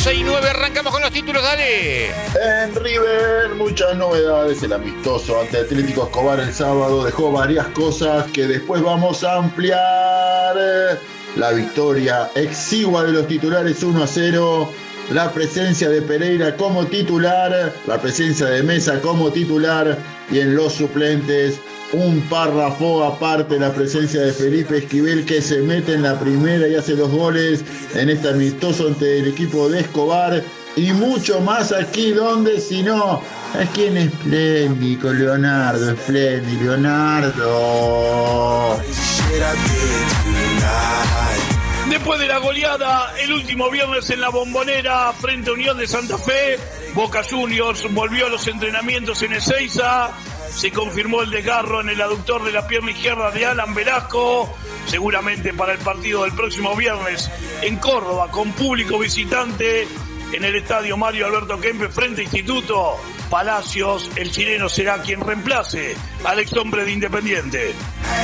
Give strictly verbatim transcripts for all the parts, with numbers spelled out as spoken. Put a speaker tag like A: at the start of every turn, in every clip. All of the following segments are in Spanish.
A: doce y nueve, arrancamos con los títulos, dale.
B: En River, muchas novedades. El amistoso ante Atlético Escobar el sábado dejó varias cosas que después vamos a ampliar. La victoria exigua de los titulares uno a cero. La presencia de Pereira como titular, la presencia de Mesa como titular, y en los suplentes un párrafo aparte, la presencia de Felipe Esquivel, que se mete en la primera y hace los goles en este amistoso ante el equipo de Escobar, y mucho más aquí, donde si no, aquí en espléndido, Leonardo, espléndido, Leonardo.
C: Después de la goleada el último viernes en la Bombonera frente a Unión de Santa Fe, Boca Juniors volvió a los entrenamientos en Ezeiza. Se confirmó el desgarro en el aductor de la pierna izquierda de Alan Velasco, seguramente para el partido del próximo viernes en Córdoba, con público visitante en el estadio Mario Alberto Kempes frente a Instituto. Palacios, el chileno, será quien reemplace al ex hombre de Independiente.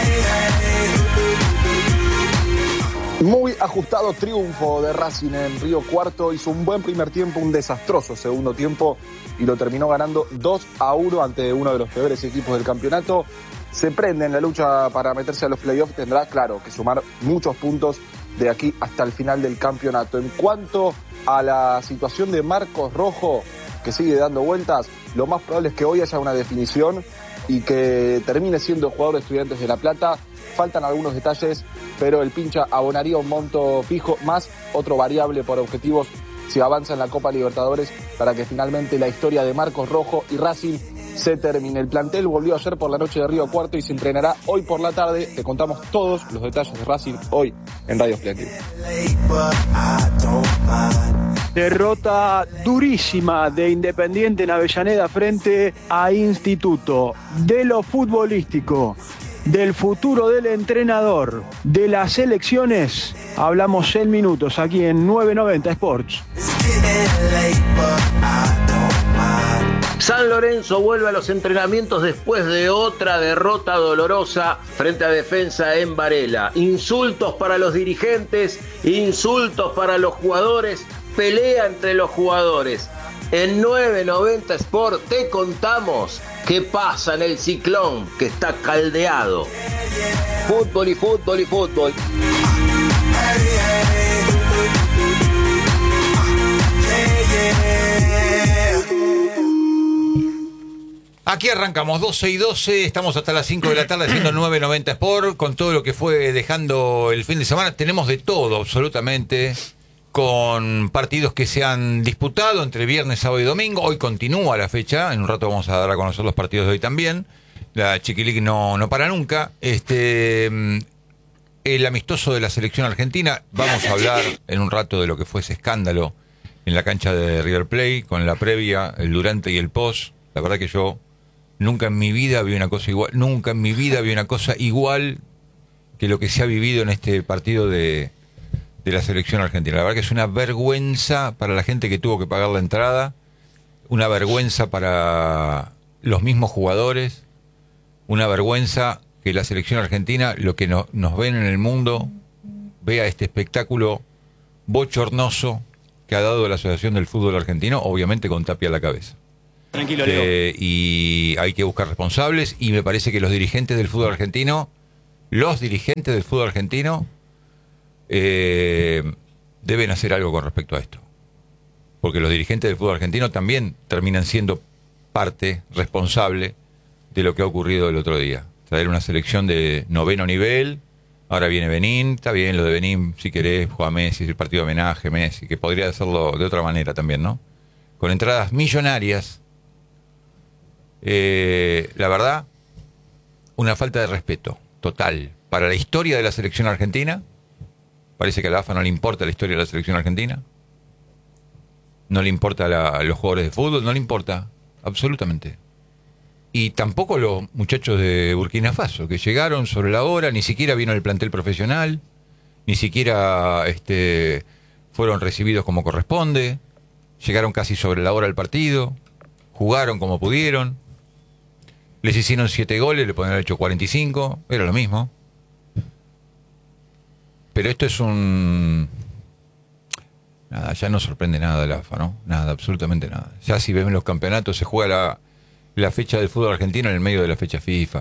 D: Muy ajustado triunfo de Racing en Río Cuarto. Hizo un buen primer tiempo, un desastroso segundo tiempo, y lo terminó ganando dos a uno ante uno de los peores equipos del campeonato. Se prende en la lucha para meterse a los playoffs. Tendrá, claro, que sumar muchos puntos de aquí hasta el final del campeonato. En cuanto a la situación de Marcos Rojo, que sigue dando vueltas, lo más probable es que hoy haya una definición y que termine siendo jugador de Estudiantes de La Plata. Faltan algunos detalles, pero el pincha abonaría un monto fijo más otro variable por objetivos si avanza en la Copa Libertadores, para que finalmente la historia de Marcos Rojo y Racing se termine. El plantel volvió ayer por la noche de Río Cuarto y se entrenará hoy por la tarde. Te contamos todos los detalles de Racing hoy en Radio Espléndido.
E: Derrota durísima de Independiente en Avellaneda frente a Instituto. De lo futbolístico, del futuro del entrenador, de las elecciones, hablamos en minutos aquí en nueve noventa Sports.
F: San Lorenzo vuelve a los entrenamientos después de otra derrota dolorosa frente a Defensa en Varela. Insultos para los dirigentes, insultos para los jugadores, pelea entre los jugadores. En nueve noventa Sport te contamos qué pasa en el Ciclón, que está caldeado. Fútbol y fútbol y fútbol.
A: Aquí arrancamos, doce y doce, estamos hasta las cinco de la tarde haciendo nueve noventa Sport, con todo lo que fue dejando el fin de semana. Tenemos de todo, absolutamente, con partidos que se han disputado entre viernes, sábado y domingo. Hoy continúa la fecha, en un rato vamos a dar a conocer los partidos de hoy también. La Chiquilic no, no para nunca. Este, el amistoso de la selección argentina, vamos a hablar en un rato de lo que fue ese escándalo en la cancha de River Plate, con la previa, el durante y el post. La verdad que yo nunca en mi vida vi una cosa igual, nunca en mi vida vi una cosa igual que lo que se ha vivido en este partido de... de la selección argentina. La verdad que es una vergüenza para la gente que tuvo que pagar la entrada, una vergüenza para los mismos jugadores, una vergüenza que la selección argentina, lo que no, nos ven en el mundo, vea este espectáculo bochornoso que ha dado la Asociación del Fútbol Argentino, obviamente con Tapia a la cabeza.
E: Tranquilo, Leo.
A: Eh, y hay que buscar responsables, y me parece que los dirigentes del fútbol argentino, los dirigentes del fútbol argentino, Eh, deben hacer algo con respecto a esto, porque los dirigentes del fútbol argentino también terminan siendo parte responsable de lo que ha ocurrido el otro día. Traer una selección de noveno nivel, ahora viene Benín, está bien lo de Benín, si querés, juega Messi, el partido de homenaje, Messi, que podría hacerlo de otra manera también, ¿no? Con entradas millonarias. Eh, la verdad, una falta de respeto total para la historia de la selección argentina. Parece que a la A F A no le importa la historia de la selección argentina. No le importa la, a los jugadores de fútbol, no le importa, absolutamente. Y tampoco los muchachos de Burkina Faso, que llegaron sobre la hora, ni siquiera vino el plantel profesional, ni siquiera este, fueron recibidos como corresponde, llegaron casi sobre la hora al partido, jugaron como pudieron, les hicieron siete goles, le podrían haber hecho cuarenta y cinco, era lo mismo. Pero esto es un Nada, ya no sorprende nada de la A F A, ¿no? Nada, absolutamente nada. Ya si ven los campeonatos, se juega la, la fecha del fútbol argentino en el medio de la fecha FIFA.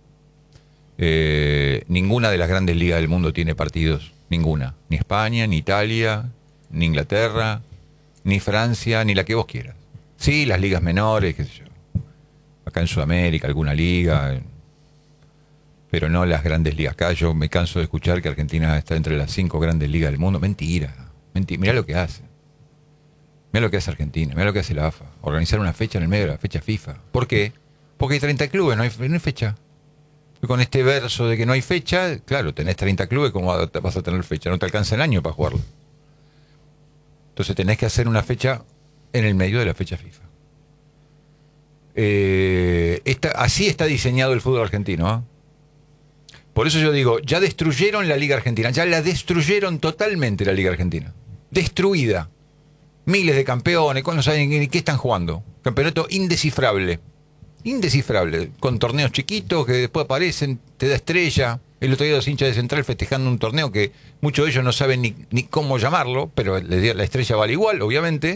A: Eh, ninguna de las grandes ligas del mundo tiene partidos. Ninguna. Ni España, ni Italia, ni Inglaterra, ni Francia, ni la que vos quieras. Sí, las ligas menores, qué sé yo. Acá en Sudamérica, alguna liga, pero no las grandes ligas. Acá yo me canso de escuchar que Argentina está entre las cinco grandes ligas del mundo. Mentira. Mentira. Mirá lo que hace. Mirá lo que hace Argentina. Mirá lo que hace la A F A. Organizar una fecha en el medio de la fecha FIFA. ¿Por qué? Porque hay treinta clubes, no hay, no hay fecha. Y con este verso de que no hay fecha, claro, tenés treinta clubes, ¿cómo vas a tener fecha? No te alcanza el año para jugarlo. Entonces tenés que hacer una fecha en el medio de la fecha FIFA. Eh, esta, así está diseñado el fútbol argentino, ¿eh? Por eso yo digo, ya destruyeron la Liga Argentina, ya la destruyeron totalmente la Liga Argentina, destruida, miles de campeones, no saben ni qué están jugando, campeonato indescifrable, indescifrable, con torneos chiquitos que después aparecen, te da estrella. El otro día los hinchas de Central festejando un torneo que muchos de ellos no saben ni, ni cómo llamarlo, pero la estrella vale igual, obviamente.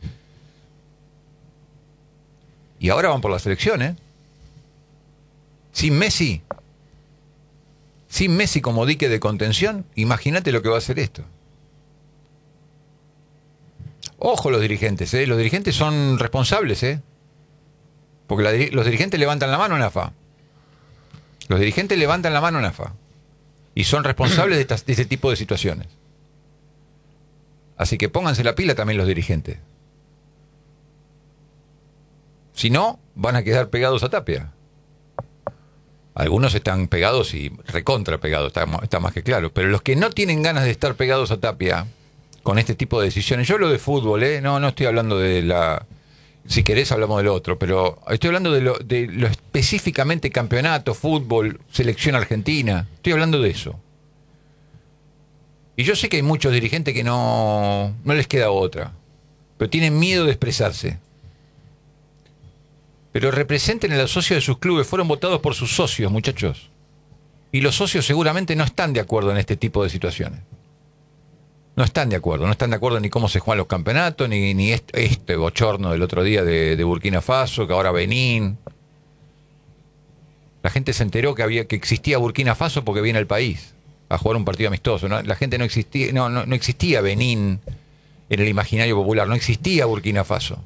A: Y ahora van por la selección, ¿eh? Sin Messi, sin Messi como dique de contención, imagínate lo que va a hacer esto. Ojo los dirigentes, ¿eh? Los dirigentes son responsables, ¿eh? Porque la, los dirigentes levantan la mano en A F A. Los dirigentes levantan la mano en A F A. Y son responsables de, estas, de este tipo de situaciones. Así que pónganse la pila también los dirigentes. Si no, van a quedar pegados a Tapia. Algunos están pegados y recontra pegados, está, está más que claro. Pero los que no tienen ganas de estar pegados a Tapia con este tipo de decisiones, yo hablo de fútbol, ¿eh? No, no estoy hablando de la... Si querés hablamos del otro, pero estoy hablando de lo, de lo específicamente campeonato, fútbol, selección argentina. Estoy hablando de eso. Y yo sé que hay muchos dirigentes que no, no les queda otra, pero tienen miedo de expresarse. Pero representen a los socios de sus clubes, fueron votados por sus socios, muchachos. Y los socios seguramente no están de acuerdo en este tipo de situaciones. No están de acuerdo, no están de acuerdo ni cómo se juegan los campeonatos, ni, ni este, este bochorno del otro día de, de Burkina Faso, que ahora Benín. La gente se enteró que había que existía Burkina Faso porque viene al país a jugar un partido amistoso, ¿no? La gente no existía, no, no, no existía Benín en el imaginario popular, no existía Burkina Faso.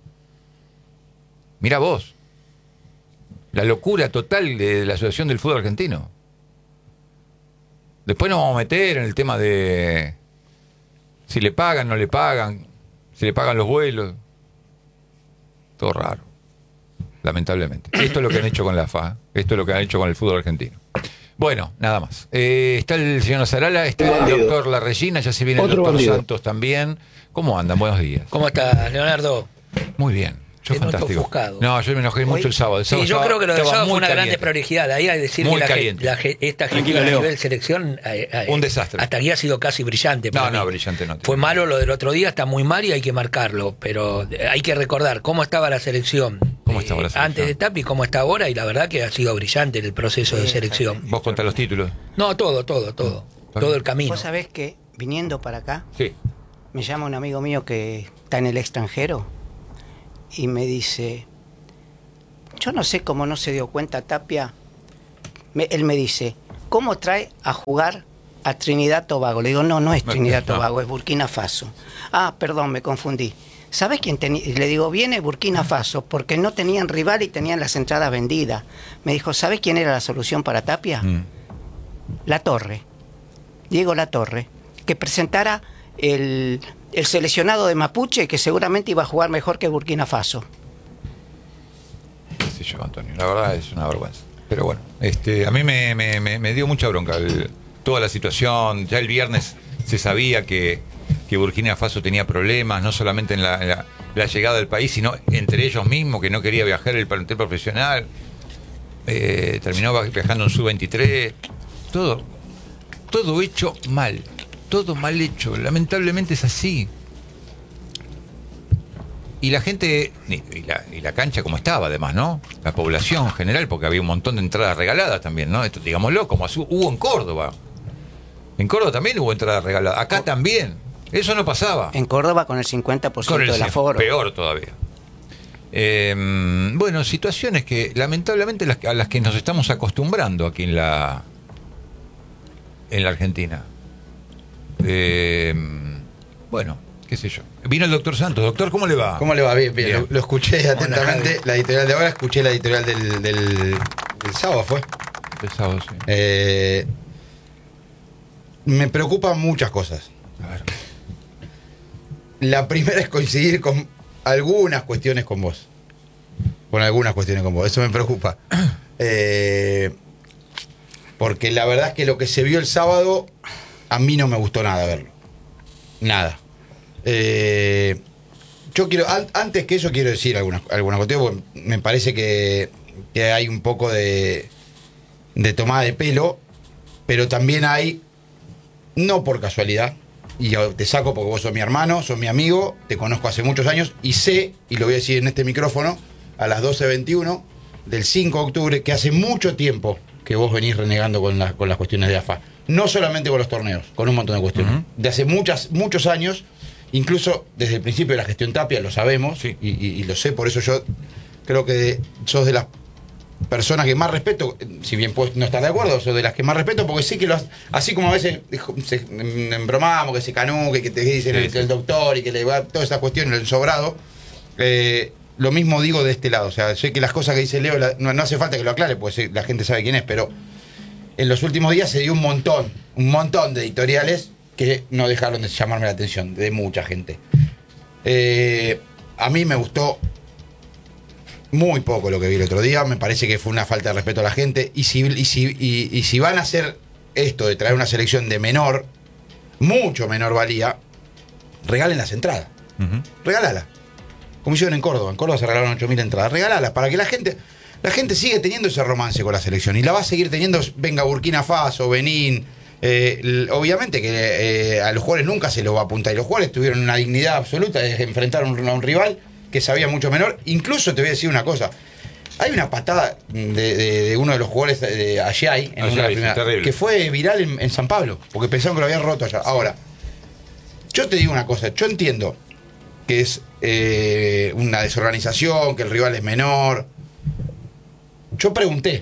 A: Mirá vos, la locura total de la Asociación del Fútbol Argentino. Después nos vamos a meter en el tema de si le pagan, no le pagan, si le pagan los vuelos. Todo raro, lamentablemente. Esto es lo que han hecho con la A F A, esto es lo que han hecho con el fútbol argentino. Bueno, nada más. Eh, está el señor Nazarala, está el doctor La Regina, ya se viene el doctor bandido. Santos también. ¿Cómo andan? Buenos días.
G: ¿Cómo estás, Leonardo?
A: Muy bien. Yo
G: Te
A: fantástico.
G: Ofuscado.
A: No, yo me enojé mucho el sábado. El sábado
G: sí, yo
A: estaba,
G: creo que lo del sábado fue una
A: caliente.
G: gran desprolijidad. Ahí hay que decir
A: muy
G: que la,
A: caliente.
G: la, esta gestión a nivel selección eh, eh,
A: un desastre.
G: Hasta aquí ha sido casi brillante.
A: No,
G: para
A: no,
G: mí.
A: brillante no.
G: Fue malo lo del otro día, está muy mal y hay que marcarlo. Pero hay que recordar cómo estaba la selección,
A: ¿Cómo estaba la selección?
G: Eh, antes de Tapi y cómo está ahora. Y la verdad que ha sido brillante el proceso sí, de selección.
A: ¿Vos contás los títulos?
G: No, todo, todo, todo. ¿Para? Todo el camino.
H: ¿Vos sabés que viniendo para acá?
A: Sí.
H: Me llama un amigo mío que está en el extranjero y me dice... Yo no sé cómo no se dio cuenta Tapia. Me, él me dice, ¿cómo trae a jugar a Trinidad Tobago? Le digo, no, no es Trinidad no. Tobago, es Burkina Faso. Ah, perdón, me confundí. ¿Sabes quién tenía? Le digo, viene Burkina Faso porque no tenían rival y tenían las entradas vendidas. Me dijo, ¿sabes quién era la solución para Tapia? Mm. La Torre. Diego La Torre. Que presentara el, el seleccionado de Mapuche que seguramente iba a jugar mejor que Burkina Faso.
A: Yo, Antonio, la verdad es una vergüenza. Pero bueno, este, a mí me, me, me, me dio mucha bronca el, toda la situación. Ya el viernes se sabía que, que Burkina Faso tenía problemas, no solamente en la, en la, la llegada del país, sino entre ellos mismos, que no quería viajar el plantel profesional. Eh, terminó viajando en sub veintitrés. Todo, todo hecho mal. Todo mal hecho. Lamentablemente es así. Y la gente, y la, y la cancha como estaba además, ¿no? La población en general, porque había un montón de entradas regaladas también, ¿no? Esto, digámoslo, como hubo en Córdoba. En Córdoba también hubo entradas regaladas, acá también. Eso no pasaba.
H: En Córdoba con el cincuenta por ciento
A: Con el
H: del aforo.
A: Peor todavía. Eh, bueno, situaciones que lamentablemente las, a las que nos estamos acostumbrando aquí en la en la Argentina. Eh, bueno, qué sé yo. Vino el doctor Santos. Doctor, ¿cómo le va?
I: ¿Cómo le va? Bien, bien.
A: Bien.
I: Lo, lo escuché atentamente.
G: Hola,
I: La editorial de ahora, escuché la editorial del, del, del sábado, ¿fue?
A: El sábado, sí.
I: Eh, me preocupan muchas cosas.
A: A ver.
I: La primera es coincidir con algunas cuestiones con vos. Con algunas cuestiones con vos. Eso me preocupa. Eh, porque la verdad es que lo que se vio el sábado, a mí no me gustó nada verlo. Nada. Eh, yo quiero, an, antes que eso, quiero decir algunas alguna cuestión, porque me parece que, que hay un poco de, de tomada de pelo, pero también hay, no por casualidad, y yo te saco porque vos sos mi hermano, sos mi amigo, te conozco hace muchos años y sé, y lo voy a decir en este micrófono, a las doce veintiuno del cinco de octubre, que hace mucho tiempo que vos venís renegando con, la, con las cuestiones de A F A. No solamente con los torneos, con un montón de cuestiones. Uh-huh. De hace muchas, muchos años, incluso desde el principio de la gestión Tapia, lo sabemos, sí. y, y, y lo sé, por eso yo creo que sos de las personas que más respeto, si bien puedes no estar de acuerdo, sos de las que más respeto, porque sí que lo has, así como a veces se, embromamos, que se canuque, que te dicen sí, el, sí. el doctor y que le va toda esa cuestión, el sobrado, eh, lo mismo digo de este lado. O sea, sé que las cosas que dice Leo, la, no, no hace falta que lo aclare, porque la gente sabe quién es, pero en los últimos días se dio un montón, un montón de editoriales que no dejaron de llamarme la atención, de mucha gente. Eh, a mí me gustó muy poco lo que vi el otro día, me parece que fue una falta de respeto a la gente, y si, y si, y, y si van a hacer esto de traer una selección de menor, mucho menor valía, regalen las entradas. Uh-huh. Regálala. Como hicieron en Córdoba. En Córdoba se regalaron ocho mil entradas. Regalálas para que la gente, la gente sigue teniendo ese romance con la selección. Y la va a seguir teniendo, venga Burkina Faso, Benín. Eh, obviamente que eh, a los jugadores nunca se los va a apuntar. Y los jugadores tuvieron una dignidad absoluta de enfrentar a un, a un rival que sabía mucho menor. Incluso te voy a decir una cosa. Hay una patada de, de, de uno de los jugadores de Ayay, en una primera, que fue viral en, en San Pablo, porque pensaron que lo habían roto allá. Ahora, yo te digo una cosa, yo entiendo que es eh, una desorganización, que el rival es menor. Yo pregunté,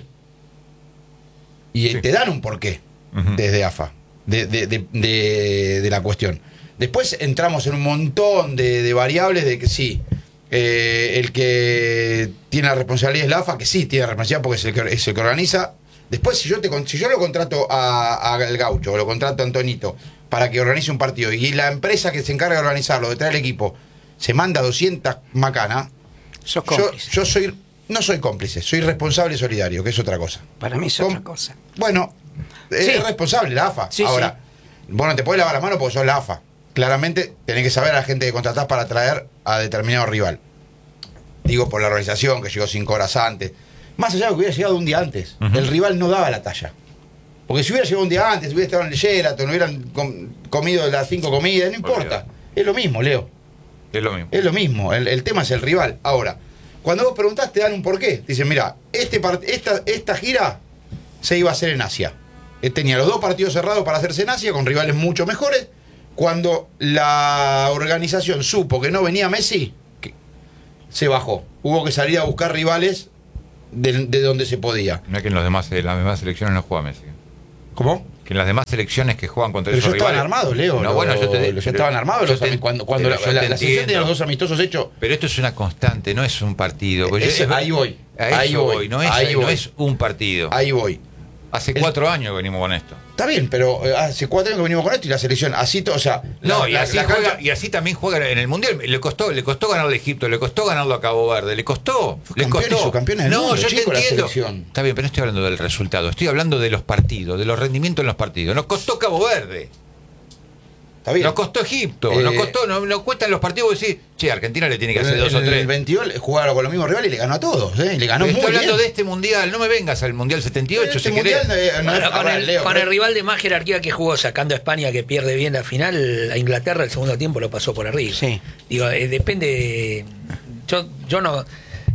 I: y sí. te dan un porqué uh-huh. desde A F A, de, de, de, de, de la cuestión. Después entramos en un montón de, de variables de que sí, eh, el que tiene la responsabilidad es la A F A, que sí tiene la responsabilidad porque es el que, es el que organiza. Después, si yo, te, si yo lo contrato a, a el Gaucho, o lo contrato a Antonito para que organice un partido, y la empresa que se encarga de organizarlo, de traer el equipo, se manda doscientas macanas, yo, yo soy no soy cómplice, soy responsable solidario, que es otra cosa.
H: Para mí es Com- otra cosa.
I: Bueno, es sí. responsable la A F A. Sí, Ahora, sí. vos no te podés lavar la mano porque sos la A F A. Claramente tenés que saber a la gente que contratás para traer a determinado rival. Digo, por la organización que llegó cinco horas antes. Más allá de que hubiera llegado un día antes, uh-huh. el rival no daba la talla. Porque si hubiera llegado un día antes, hubiera estado en el Sheraton, hubieran com- comido las cinco comidas, no importa. Es lo mismo, Leo.
A: Es lo mismo.
I: Es lo mismo. El, el tema es el rival. Ahora, cuando vos preguntás, te dan un porqué. Te dicen, mira, este part- esta, esta gira se iba a hacer en Asia. Él tenía los dos partidos cerrados para hacerse en Asia, con rivales mucho mejores. Cuando la organización supo que no venía Messi, que se bajó. Hubo que salir a buscar rivales de, de donde se podía.
A: No es que en los demás, en las demás selecciones no juega Messi.
I: ¿Cómo?
A: Que en las demás selecciones que juegan contra
I: pero
A: esos
I: rivales...
A: Pero
I: estaban armados, Leo.
A: No, bueno, yo te
I: Los estaban armados los te, cuando, cuando la, la, la selección tenía los dos amistosos hechos.
A: Pero esto es una constante, no es un partido.
I: Es,
A: yo,
I: ahí voy.
A: Ahí
I: voy.
A: voy. No, es,
I: ahí
A: no
I: voy.
A: es un partido.
I: Ahí voy.
A: Hace el, cuatro años que venimos con esto.
I: Está bien, pero hace cuatro años que venimos con esto y la selección así, to, o sea,
A: no,
I: la,
A: y,
I: la,
A: así
I: la
A: juega,
I: cancha...
A: y así también juega en el mundial. Le costó, le costó ganarle a Egipto, le costó ganarlo a Cabo Verde, le costó,
I: Fue
A: le costó.
I: Su campeón del
A: no,
I: mundo,
A: yo
I: chico,
A: te entiendo.
I: La
A: Está bien, pero no estoy hablando del resultado, estoy hablando de los partidos, de los rendimientos en los partidos. Nos costó Cabo Verde. Está bien. Nos costó Egipto, eh, nos costó, nos, nos cuestan los partidos y decir, che, Argentina le tiene que hacer
I: el,
A: dos o tres.
I: El veintidós jugaron con los mismos rivales y le ganó a todos, ¿eh? Le ganó
A: pero
I: muy
A: estoy hablando
I: bien.
A: de este mundial, no me vengas al mundial setenta y ocho
I: este
A: si
I: mundial,
A: querés.
I: Eh, no
G: bueno,
I: es,
G: con, el,
I: Leo,
G: con
I: pero...
G: el rival de más jerarquía que jugó sacando a España, que pierde bien la final, a Inglaterra el segundo tiempo lo pasó por arriba.
H: Sí.
G: Digo, eh, depende. Yo, yo no.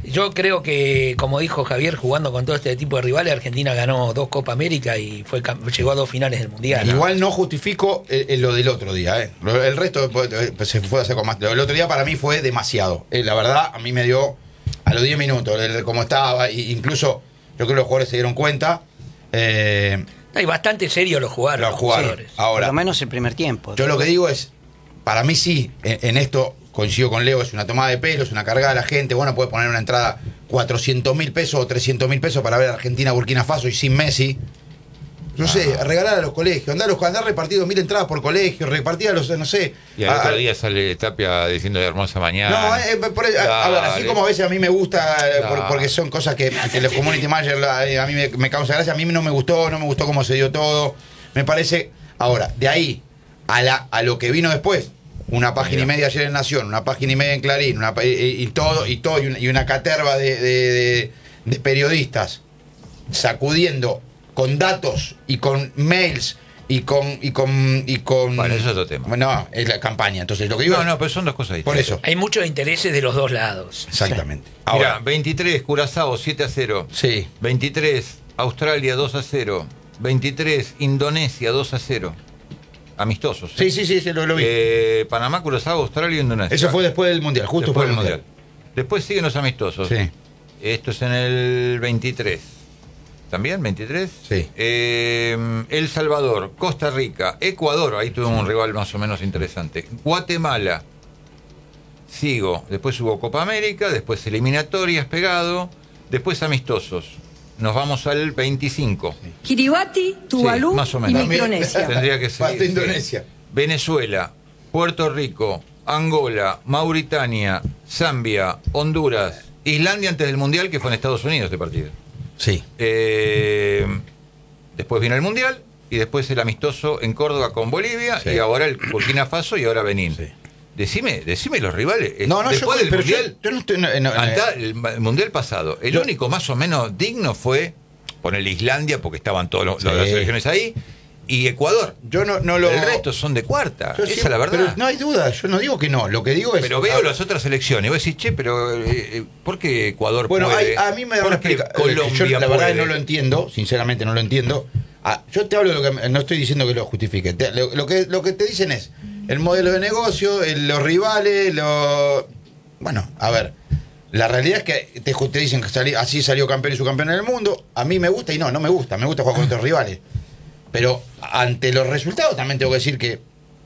G: Yo creo que, como dijo Javier, jugando con todo este tipo de rivales, Argentina ganó dos Copa América y fue llegó a dos finales del Mundial. ¿no?
I: Igual no justifico eh, eh, lo del otro día. Eh. El resto eh, se fue a hacer con más. Lo del otro día para mí fue demasiado. Eh, la verdad, a mí me dio a los diez minutos, como estaba, e incluso yo creo que los jugadores se dieron cuenta. Eh,
G: Hay bastante serio los jugadores.
I: Los jugadores.
H: Sí,
I: Ahora,
H: por lo menos el primer tiempo.
I: Yo lo que digo es, para mí sí, en, en esto coincido con Leo, es una tomada de pelo, es una cargada a la gente. Bueno, puede poner una entrada cuatrocientos mil pesos o trescientos mil pesos para ver a Argentina, Burkina Faso y sin Messi. No sé,
A: Ah.
I: regalar a los colegios, andar, los, andar repartidos mil entradas por colegio, repartir a los, no sé.
A: Y al
I: a-
A: otro
I: a-
A: día sale Tapia diciendo de hermosa mañana.
I: No, eh, por- a, a ver, así
A: Dale.
I: como a veces a mí me gusta, eh, por-
A: Dale.
I: porque son cosas que, que los community managers la- eh, a mí me, me causa gracia, a mí no me gustó, no me gustó cómo se dio todo. Me parece, ahora, de ahí a, la, a lo que vino después, una página
A: Mira.
I: y media ayer en Nación, una página y media en Clarín, una, pa- y, y todo, y todo, y una, y una caterva de, de- de- de periodistas sacudiendo con datos y con mails y con y con y con
A: Bueno, eso es otro tema.
I: No, es la campaña. Entonces, lo que digo
A: No,
I: es-
A: no, pero son dos cosas
I: por
A: distintas.
I: eso.
G: Hay muchos intereses de los dos lados.
I: Exactamente.
A: Mira,
I: Ahora,
A: veintitrés, Curazao siete a cero.
I: sí.
A: veintitrés, Australia dos a cero. veintitrés, Indonesia dos a cero. Amistosos. ¿eh?
I: Sí, sí, sí, sí, lo, lo vi.
A: Eh, Panamá, Curazao, Australia y Indonesia.
I: Eso fue después del Mundial, justo
A: Después
I: después del
A: del
I: Mundial.
A: Después siguen los amistosos.
I: Sí.
A: Esto es en el veintitrés. ¿También? ¿veintitrés?
I: Sí.
A: Eh, El Salvador, Costa Rica, Ecuador, ahí tuvimos un rival más o menos interesante. Guatemala, sigo. Después hubo Copa América, después eliminatorias pegado, después amistosos. Nos vamos al veinticinco.
J: Kiribati, Tuvalu
A: Sí, más o
J: y
A: menos.
J: Micronesia.
A: Tendría que ser.
I: Falta Indonesia.
A: Venezuela, Puerto Rico, Angola, Mauritania, Zambia, Honduras, Islandia antes del Mundial, que fue en Estados Unidos este partido.
I: Sí.
A: Eh, después vino el Mundial y después el amistoso en Córdoba con Bolivia
I: Sí.
A: y ahora el Burkina Faso y ahora Benín.
I: Sí.
A: Decime, decime los rivales. Eh,
I: No, no,
A: después
I: yo,
A: del
I: pero yo-
A: Mundial,
I: yo no estoy. no, no,
A: anta- el, el Mundial pasado, el
I: Yo-
A: único más o menos digno fue ponerle Islandia porque estaban todas
I: Sí.
A: las selecciones ahí y Ecuador.
I: yo no, no lo.
A: El resto son de cuarta.
I: yo
A: Esa
I: sí-
A: es la verdad.
I: Pero no hay duda, yo no digo que no. Lo que digo es.
A: Pero veo
I: a-
A: las otras elecciones y vos decís, che, pero eh, eh, ¿por qué Ecuador
I: Bueno,
A: puede?
I: hay- a mí me da
A: ¿Por
I: una
A: qué
I: explicación.
A: Colombia
I: Yo la verdad
A: puede?
I: no lo entiendo, sinceramente no lo entiendo. Ah, yo te hablo de lo que no estoy diciendo que lo justifique. Te- lo, lo que lo que te dicen es el modelo de negocio, el- los rivales, lo bueno, a ver. La realidad es que te, ju- te dicen que salí- así salió campeón y subcampeón en el mundo. A mí me gusta y no, no me gusta. Me gusta jugar con otros rivales. Pero ante los resultados también tengo que decir que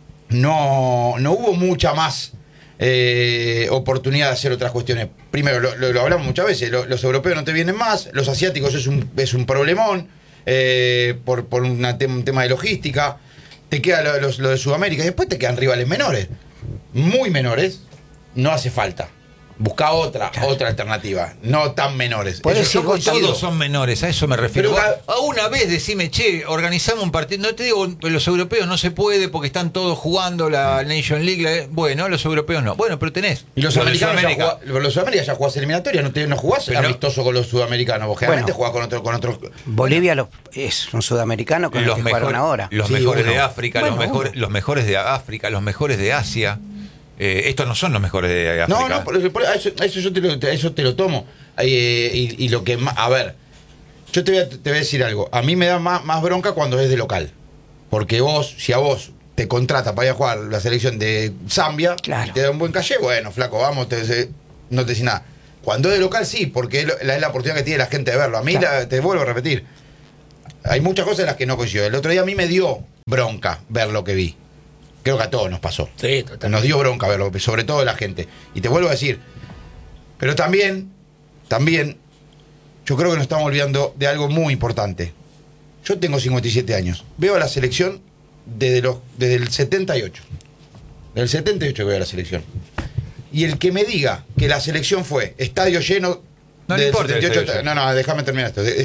I: no, no hubo mucha más eh, oportunidad de hacer otras cuestiones. Primero, lo, lo- lo hablamos muchas veces, lo- los europeos no te vienen más, los asiáticos es un, es un problemón eh, por, por una tem- un tema de logística. Te queda lo, los- lo de Sudamérica y después te quedan rivales menores, muy menores, no hace falta. Busca otra, otra alternativa, no tan menores.
H: Podés
I: Eso
H: decir
I: yo
H: vos
I: coincido.
A: Todos son menores, a eso me refiero.
I: Pero
A: Vos,
I: ca-
A: a una vez decime, che, organizamos un partido. No te digo, los europeos no se puede porque están todos jugando la Nation League. la- bueno, los europeos no. Bueno, pero tenés.
I: Y los
A: Lo de
I: americanos ya
A: Sudamérica.
I: jugás, los sudamericanos ya jugás eliminatorias, no, te, no jugás
A: Pero no-
I: amistoso con los sudamericanos, vos generalmente
H: Bueno.
I: jugás con otros con otros
H: Bolivia lo- es un sudamericano con el
A: Los,
H: que
A: mejor-
H: jugaron ahora.
A: los
I: Sí,
A: mejores
I: uno.
A: de África,
H: Bueno,
A: los, mejores,
H: uno.
A: los mejores de África, los mejores de Asia. Eh, estos no son los mejores de África.
I: No, no, por, por- a eso, a eso yo te lo, a eso te lo tomo. Eh, y, y lo que más, a ver, yo te voy a, te voy a decir algo. A mí me da más, más bronca cuando es de local. Porque vos, si a vos te contrata para ir a jugar la selección de Zambia,
H: Claro.
I: y te da un buen calle, bueno, flaco, vamos, te, se- no te decís nada. Cuando es de local, sí, porque es, lo- la, es la oportunidad que tiene la gente de verlo. A mí,
H: Claro.
I: la- te vuelvo a repetir, hay muchas cosas en las que no coincido. El otro día a mí me dio bronca ver lo que vi. Creo que a todos nos pasó.
G: Sí, totalmente.
I: Nos dio bronca verlo, sobre todo la gente. Y te vuelvo a decir, pero también, también, yo creo que nos estamos olvidando de algo muy importante. Yo tengo cincuenta y siete años. Veo a la selección desde, los, desde el setenta y ocho. Desde el setenta y ocho que veo a la selección. Y el que me diga que la selección fue estadio lleno...
A: No le
I: del
A: importa el
I: setenta y ocho,
A: estadio lleno.
I: no, no, déjame terminar esto. De-